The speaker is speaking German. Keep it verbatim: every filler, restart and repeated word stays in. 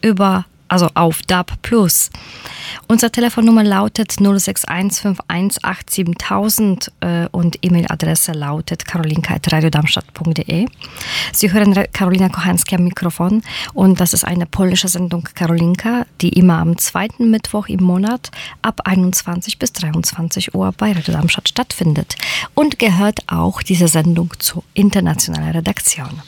über also auf D A B Plus. Unsere Telefonnummer lautet null sechs eins fünf eins acht sieben tausend äh, und E-Mail-Adresse lautet karolinka at radio darmstadt punkt de. Sie hören Karolina Kochanski am Mikrofon und das ist eine polnische Sendung Karolinka, die immer am zweiten Mittwoch im Monat ab einundzwanzig bis dreiundzwanzig Uhr bei Radio Darmstadt stattfindet und gehört auch diese Sendung zur internationalen Redaktion.